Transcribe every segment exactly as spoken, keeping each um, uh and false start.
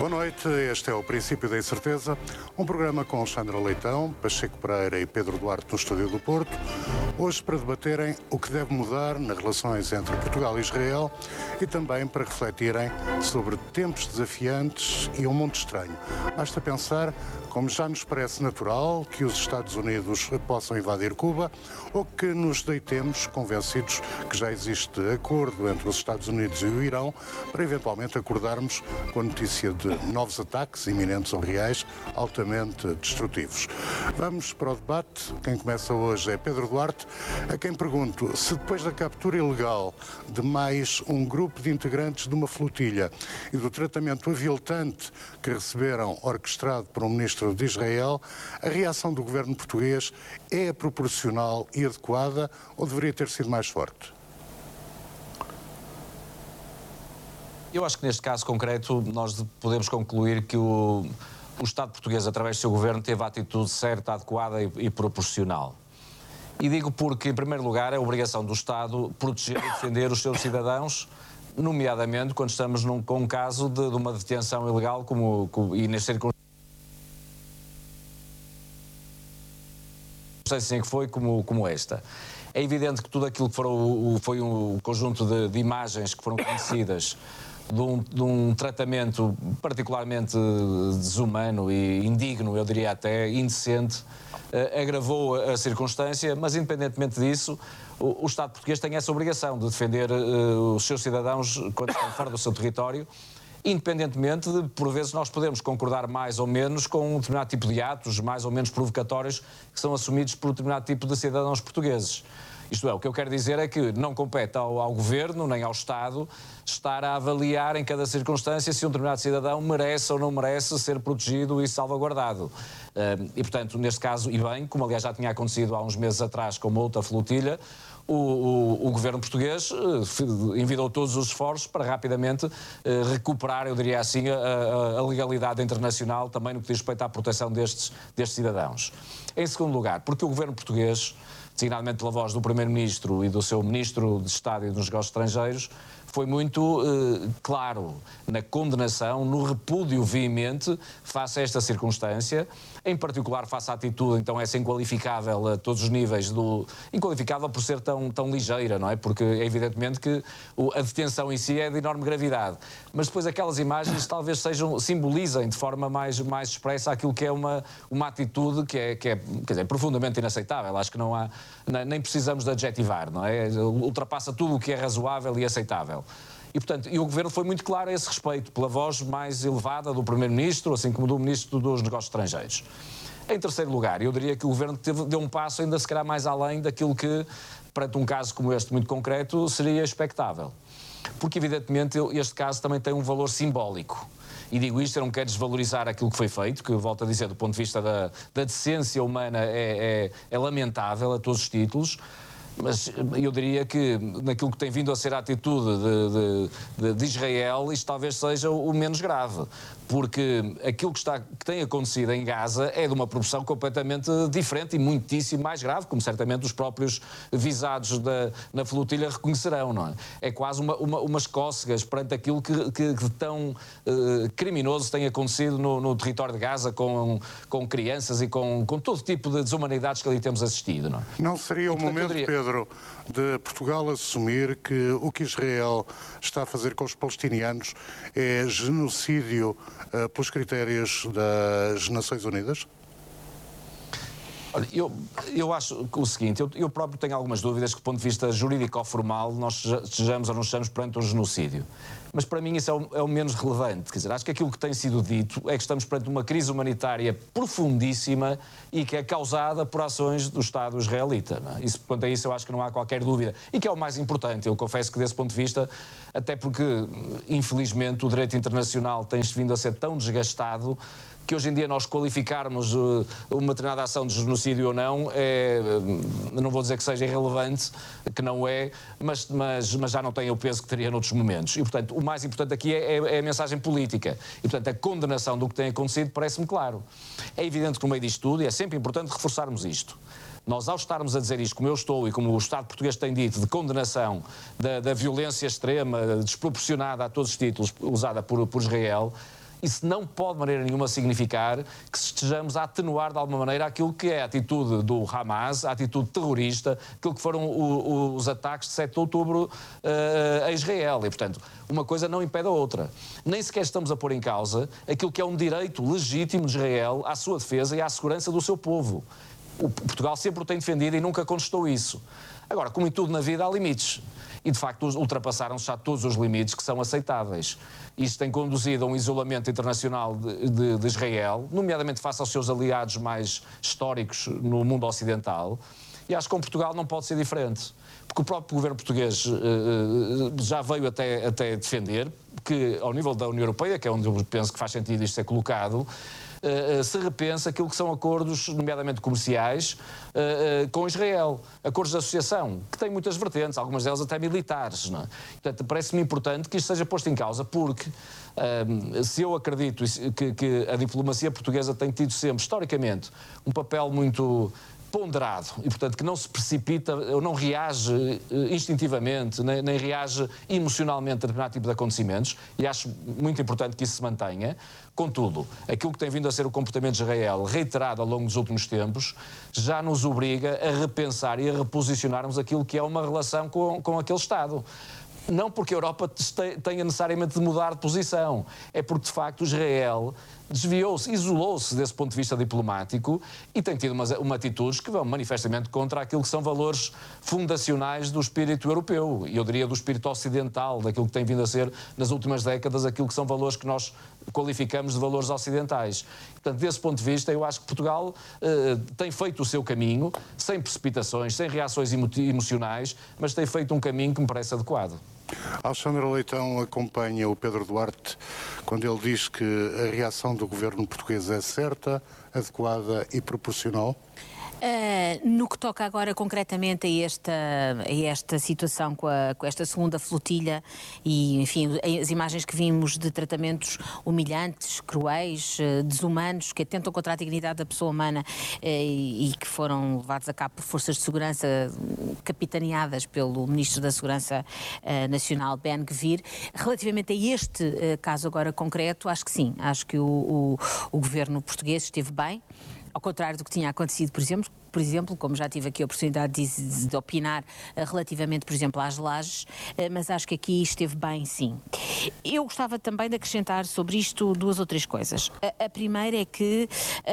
Boa noite, este é o Princípio da Incerteza, um programa com Sandra Leitão, Pacheco Pereira e Pedro Duarte no Estúdio do Porto, hoje para debaterem o que deve mudar nas relações entre Portugal e Israel e também para refletirem sobre tempos desafiantes e um mundo estranho. Basta pensar como já nos parece natural que os Estados Unidos possam invadir Cuba ou que nos deitemos convencidos que já existe acordo entre os Estados Unidos e o Irão para eventualmente acordarmos com a notícia de novos ataques iminentes ou reais altamente destrutivos. Vamos para o debate. Quem começa hoje é Pedro Duarte, a quem pergunto se depois da captura ilegal de mais um grupo de integrantes de uma flotilha e do tratamento aviltante que receberam orquestrado por um ministro de Israel, a reação do governo português é proporcional e adequada ou deveria ter sido mais forte? Eu acho que neste caso concreto nós podemos concluir que o, o Estado português, através do seu governo, teve a atitude certa, adequada e, e proporcional. E digo porque, em primeiro lugar, é a obrigação do Estado proteger e defender os seus cidadãos, nomeadamente quando estamos num, com um caso de, de uma detenção ilegal como, como, e nas circunstâncias em que foi como, como esta. É evidente que tudo aquilo que foram, foi um conjunto de, de imagens que foram conhecidas de um, de um tratamento particularmente desumano e indigno, eu diria até indecente, eh, agravou a circunstância, mas independentemente disso, o, o Estado português tem essa obrigação de defender eh, os seus cidadãos quando estão fora do seu território, independentemente de, por vezes, nós podemos concordar mais ou menos com um determinado tipo de atos, mais ou menos provocatórios, que são assumidos por um determinado tipo de cidadãos portugueses. Isto é, o que eu quero dizer é que não compete ao, ao Governo, nem ao Estado, estar a avaliar em cada circunstância se um determinado cidadão merece ou não merece ser protegido e salvaguardado. Uh, e, portanto, neste caso, e bem, como aliás já tinha acontecido há uns meses atrás com uma outra flotilha, O, o, o governo português uh, envidou todos os esforços para rapidamente uh, recuperar, eu diria assim, a, a, a legalidade internacional também no que diz respeito à proteção destes, destes cidadãos. Em segundo lugar, porque o governo português, designadamente pela voz do Primeiro-Ministro e do seu Ministro de Estado e dos Negócios Estrangeiros, foi muito uh, claro na condenação, no repúdio veemente face a esta circunstância, em particular face à atitude, então, essa inqualificável a todos os níveis, do, inqualificável por ser tão, tão ligeira, não é? Porque é evidentemente que o, a detenção em si é de enorme gravidade, mas depois aquelas imagens talvez sejam, simbolizem de forma mais, mais expressa aquilo que é uma, uma atitude que é, que é, quer dizer, profundamente inaceitável. Acho que não há, nem precisamos de adjetivar, não é? Ultrapassa tudo o que é razoável e aceitável. E, portanto, e o Governo foi muito claro a esse respeito, pela voz mais elevada do Primeiro-Ministro, assim como do Ministro dos Negócios Estrangeiros. Em terceiro lugar, eu diria que o Governo teve, deu um passo ainda se calhar mais além daquilo que, perante um caso como este muito concreto, seria expectável. Porque, evidentemente, este caso também tem um valor simbólico. E digo isto, eu não quero desvalorizar aquilo que foi feito, que, volto a dizer, do ponto de vista da, da decência humana é, é, é lamentável a todos os títulos. Mas eu diria que naquilo que tem vindo a ser a atitude de, de, de Israel, isto talvez seja o menos grave, porque aquilo que, está, que tem acontecido em Gaza é de uma proporção completamente diferente e muitíssimo mais grave, como certamente os próprios visados da, na flotilha reconhecerão, não é? É quase uma, uma, umas cócegas perante aquilo que, que, que tão eh, criminoso tem acontecido no, no território de Gaza com, com crianças e com, com todo tipo de desumanidades que ali temos assistido, não é? Não seria o momento, Pedro, de Portugal assumir que o que Israel está a fazer com os palestinianos é genocídio uh, pelos critérios das Nações Unidas? Olha, eu, eu acho o seguinte, eu, eu próprio tenho algumas dúvidas que, do ponto de vista jurídico ou formal, nós estejamos ou não estejamos perante um genocídio. Mas para mim isso é o, é o menos relevante. Quer dizer, acho que aquilo que tem sido dito é que estamos perante uma crise humanitária profundíssima e que é causada por ações do Estado israelita. Não é? Isso, quanto a isso, eu acho que não há qualquer dúvida. E que é o mais importante. Eu confesso que, desse ponto de vista, até porque, infelizmente, o direito internacional tem vindo a ser tão desgastado que hoje em dia nós qualificarmos uh, uma determinada ação de genocídio ou não, é, uh, não vou dizer que seja irrelevante, que não é, mas, mas, mas já não tem o peso que teria noutros momentos. E, portanto, o mais importante aqui é, é, é a mensagem política. E, portanto, a condenação do que tem acontecido parece-me claro. É evidente que no meio disto tudo, e é sempre importante reforçarmos isto, nós, ao estarmos a dizer isto, como eu estou e como o Estado português tem dito, de condenação da, da violência extrema, desproporcionada a todos os títulos, usada por, por Israel, isso não pode de maneira nenhuma significar que estejamos a atenuar de alguma maneira aquilo que é a atitude do Hamas, a atitude terrorista, aquilo que foram o, o, os ataques de sete de outubro uh, a Israel. E, portanto, uma coisa não impede a outra. Nem sequer estamos a pôr em causa aquilo que é um direito legítimo de Israel à sua defesa e à segurança do seu povo. O Portugal sempre o tem defendido e nunca contestou isso. Agora, como em tudo na vida, há limites. E, de facto, ultrapassaram-se já todos os limites que são aceitáveis. Isto tem conduzido a um isolamento internacional de, de, de Israel, nomeadamente face aos seus aliados mais históricos no mundo ocidental. E acho que com Portugal não pode ser diferente. Porque o próprio governo português uh, já veio até, até defender que, ao nível da União Europeia, que é onde eu penso que faz sentido isto ser colocado, Uh, se repensa aquilo que são acordos, nomeadamente comerciais, uh, uh, com Israel. Acordos de associação, que têm muitas vertentes, algumas delas até militares. Não é? Portanto, parece-me importante que isto seja posto em causa, porque uh, se eu acredito que, que a diplomacia portuguesa tem tido sempre, historicamente, um papel muito ponderado e, portanto, que não se precipita ou não reage instintivamente, nem, nem reage emocionalmente a determinado tipo de acontecimentos, e acho muito importante que isso se mantenha. Contudo, aquilo que tem vindo a ser o comportamento de Israel, reiterado ao longo dos últimos tempos, já nos obriga a repensar e a reposicionarmos aquilo que é uma relação com, com aquele Estado. Não porque a Europa tenha necessariamente de mudar de posição, é porque, de facto, Israel desviou-se, isolou-se desse ponto de vista diplomático e tem tido uma, uma atitudes que vão manifestamente contra aquilo que são valores fundacionais do espírito europeu, e eu diria do espírito ocidental, daquilo que tem vindo a ser, nas últimas décadas, aquilo que são valores que nós qualificamos de valores ocidentais. Portanto, desse ponto de vista, eu acho que Portugal eh, tem feito o seu caminho, sem precipitações, sem reações emo- emocionais, mas tem feito um caminho que me parece adequado. Alexandre Leitão acompanha o Pedro Duarte quando ele diz que a reação do governo português é certa, adequada e proporcional? Uh, no que toca agora concretamente a esta, a esta situação com, a, com esta segunda flotilha e, enfim, as imagens que vimos de tratamentos humilhantes, cruéis, desumanos, que atentam contra a dignidade da pessoa humana uh, e, e que foram levados a cabo por forças de segurança capitaneadas pelo Ministro da Segurança uh, Nacional, Ben-Gvir. Relativamente a este uh, caso agora concreto, acho que sim, acho que o, o, o governo português esteve bem. Ao contrário do que tinha acontecido, por exemplo, por exemplo, como já tive aqui a oportunidade de, de opinar relativamente, por exemplo, às lajes, mas acho que aqui esteve bem, sim. Eu gostava também de acrescentar sobre isto duas ou três coisas. A, a primeira é que,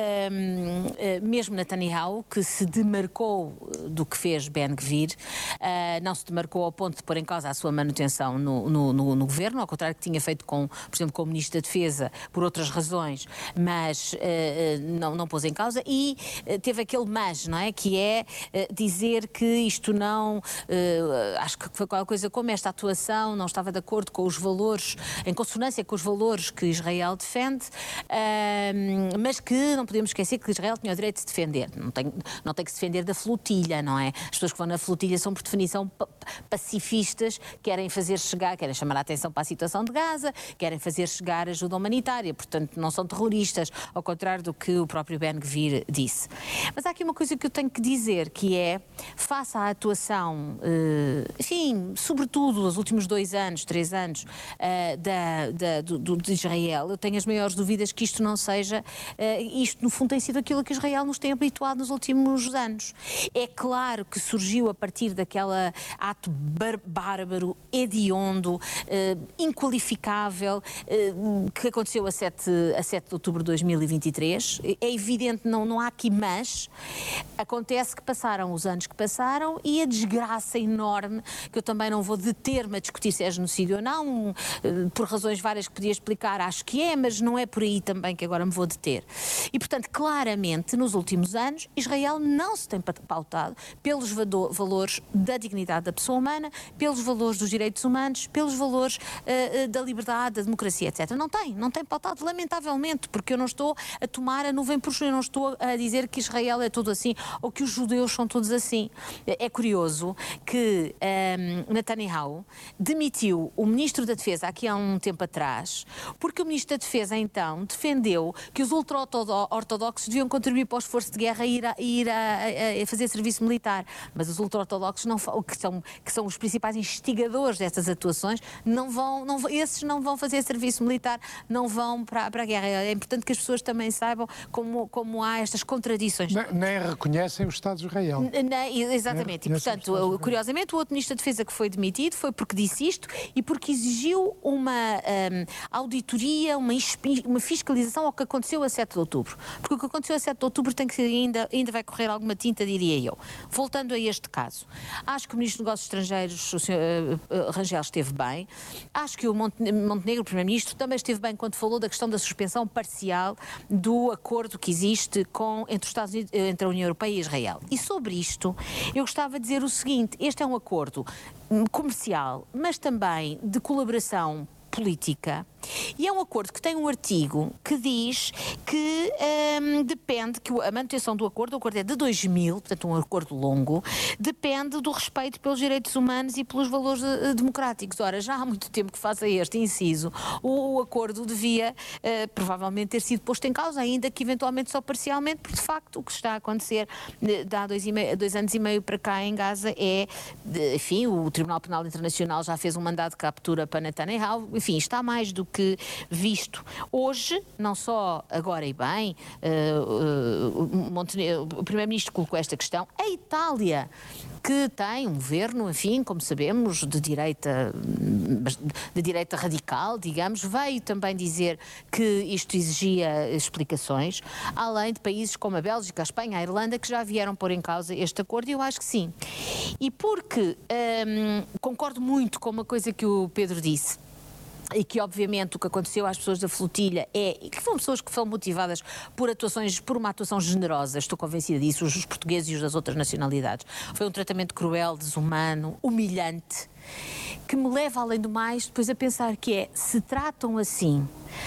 um, mesmo Netanyahu, que se demarcou do que fez Ben-Gvir, uh, não se demarcou ao ponto de pôr em causa a sua manutenção no, no, no, no governo, ao contrário que tinha feito, com, por exemplo, com o Ministro da Defesa, por outras razões, mas uh, não, não pôs em causa, e uh, teve aquele mas, não é? Que é uh, dizer que isto não, uh, acho que foi qualquer coisa como esta atuação não estava de acordo com os valores, em consonância com os valores que Israel defende, uh, mas que não podemos esquecer que Israel tinha o direito de se defender, não tem, não tem que se defender da flotilha, não é? As pessoas que vão na flotilha são por definição pacifistas, querem fazer chegar, querem chamar a atenção para a situação de Gaza, querem fazer chegar ajuda humanitária, portanto não são terroristas, ao contrário do que o próprio Ben-Gvir disse. Mas há aqui uma coisa que eu tenho que dizer, que é, face à atuação, enfim, sobretudo nos últimos dois anos, três anos, da, da, do, de Israel, eu tenho as maiores dúvidas que isto não seja, isto no fundo tem sido aquilo que Israel nos tem habituado nos últimos anos. É claro que surgiu a partir daquela ato bárbaro, hediondo, inqualificável, que aconteceu a sete de outubro de dois mil e vinte e três. É evidente, não, não há aqui mas. Acontece que passaram os anos que passaram e a desgraça enorme, que eu também não vou deter-me a discutir se é genocídio ou não, por razões várias que podia explicar, acho que é, mas não é por aí também que agora me vou deter. E, portanto, claramente, nos últimos anos, Israel não se tem pautado pelos valores da dignidade da pessoa humana, pelos valores dos direitos humanos, pelos valores uh, da liberdade, da democracia, etcétera. Não tem, não tem pautado, lamentavelmente, porque eu não estou a tomar a nuvem por cima, eu não estou a dizer que Israel é tudo assim assim, ou que os judeus são todos assim. É curioso que um, Netanyahu demitiu o Ministro da Defesa aqui há um tempo atrás, porque o Ministro da Defesa então defendeu que os ultra-ortodoxos deviam contribuir para o esforço de guerra e ir a, ir a, a, a fazer serviço militar. Mas os ultra-ortodoxos, não, que, são, que são os principais instigadores dessas atuações, não vão, não, esses não vão fazer serviço militar, não vão para, para a guerra. É importante que as pessoas também saibam como, como há estas contradições. Nem, nem reconhecem o Estado de Israel. Nem, exatamente. E, portanto, curiosamente, o outro Ministro da Defesa que foi demitido foi porque disse isto e porque exigiu uma um, auditoria, uma, uma fiscalização ao que aconteceu a sete de outubro. Porque o que aconteceu a sete de outubro tem que ainda, ainda vai correr alguma tinta, diria eu. Voltando a este caso, acho que o Ministro dos Negócios Estrangeiros, o senhor uh, Rangel, esteve bem. Acho que o Montenegro, o Primeiro-Ministro, também esteve bem quando falou da questão da suspensão parcial do acordo que existe com, entre, os Estados Unidos, entre a União Europeia e Israel. E sobre isto, eu gostava de dizer o seguinte: este é um acordo comercial, mas também de colaboração política, e é um acordo que tem um artigo que diz que hum, depende, que a manutenção do acordo, o acordo é de dois mil, portanto um acordo longo, depende do respeito pelos direitos humanos e pelos valores uh, democráticos. Ora, já há muito tempo que faça este inciso, o, o acordo devia uh, provavelmente ter sido posto em causa, ainda que eventualmente só parcialmente, porque de facto o que está a acontecer de há dois, e meio, dois anos e meio para cá em Gaza é, de, enfim, o Tribunal Penal Internacional já fez um mandado de captura para Netanyahu, enfim, está mais do que visto. Hoje, não só agora e bem, uh, uh, Montenegro, o Primeiro-Ministro colocou esta questão, a Itália, que tem um governo, enfim, como sabemos, de direita, de direita radical, digamos, veio também dizer que isto exigia explicações, além de países como a Bélgica, a Espanha, a Irlanda, que já vieram pôr em causa este acordo, e eu acho que sim. E porque um, concordo muito com uma coisa que o Pedro disse, e que obviamente o que aconteceu às pessoas da flotilha é, e que foram pessoas que foram motivadas por atuações, por uma atuação generosa, estou convencida disso, os portugueses e os das outras nacionalidades. Foi um tratamento cruel, desumano, humilhante, que me leva, além do mais, depois a pensar que é, se tratam assim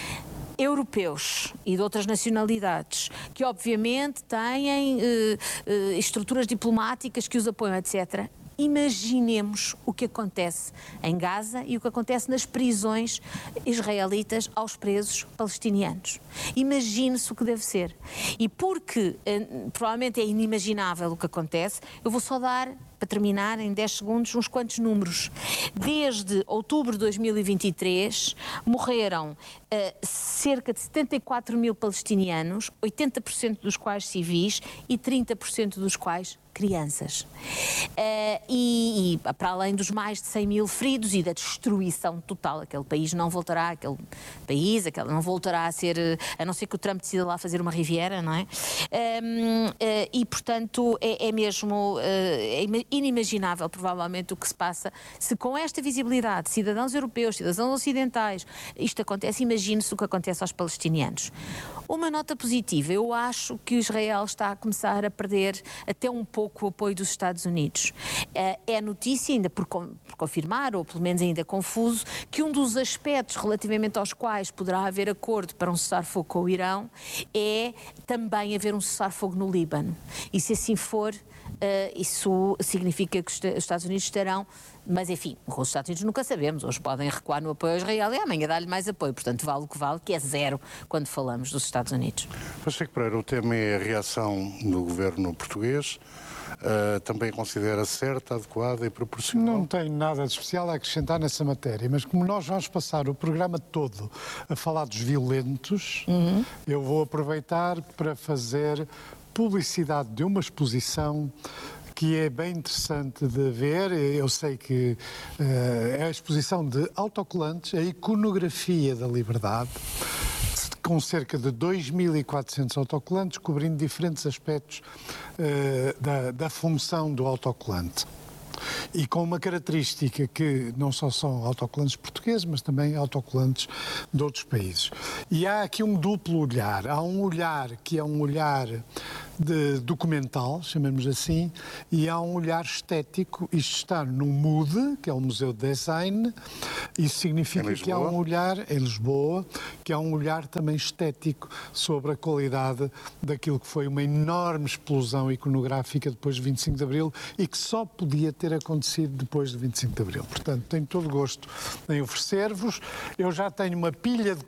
europeus e de outras nacionalidades, que obviamente têm uh, uh, estruturas diplomáticas que os apoiam, etcétera, imaginemos o que acontece em Gaza e o que acontece nas prisões israelitas aos presos palestinianos. Imagine-se o que deve ser. E porque eh, provavelmente é inimaginável o que acontece, eu vou só dar, para terminar, em dez segundos, uns quantos números. Desde outubro de dois mil e vinte e três, morreram uh, cerca de setenta e quatro mil palestinianos, oitenta por cento dos quais civis e trinta por cento dos quais crianças. Uh, e, e para além dos mais de cem mil feridos e da destruição total, aquele país não voltará, aquele país, aquele, não voltará a ser, a não ser que o Trump decida lá fazer uma Riviera, não é? Um, uh, e, portanto, é, é mesmo uh, é inimaginável, provavelmente, o que se passa se com esta visibilidade, cidadãos europeus, cidadãos ocidentais, isto acontece, imagine-se o que acontece aos palestinianos. Uma nota positiva, eu acho que Israel está a começar a perder até um pouco o apoio dos Estados Unidos. É notícia, ainda por confirmar, ou pelo menos ainda confuso, que um dos aspectos relativamente aos quais poderá haver acordo para um cessar-fogo com o Irão é também haver um cessar-fogo no Líbano. E se assim for, isso significa que os Estados Unidos estarão, mas enfim, os Estados Unidos nunca sabemos, hoje podem recuar no apoio a Israel e amanhã dar-lhe mais apoio, portanto vale o que vale, que é zero quando falamos dos Estados Unidos. Pacheco Pereira, o tema é a reação do governo português. Uh, também considera certa, adequada e proporcional? Não tenho nada de especial a acrescentar nessa matéria, mas como nós vamos passar o programa todo a falar dos violentos, uhum. eu vou aproveitar para fazer publicidade de uma exposição que é bem interessante de ver. Eu sei que uh, é a exposição de autocolantes, a iconografia da liberdade, com cerca de dois mil e quatrocentos autocolantes, cobrindo diferentes aspectos uh, da, da função do autocolante. E com uma característica que não só são autocolantes portugueses, mas também autocolantes de outros países. E há aqui um duplo olhar. Há um olhar que é um olhar de documental, chamemos assim, e há um olhar estético. Isto está no M U D, que é o Museu de Design. Isso significa que há um olhar, em Lisboa, que há um olhar também estético sobre a qualidade daquilo que foi uma enorme explosão iconográfica depois de vinte e cinco de Abril e que só podia ter acontecido depois de vinte e cinco de Abril. Portanto, tenho todo o gosto em oferecer-vos. Eu já tenho uma pilha de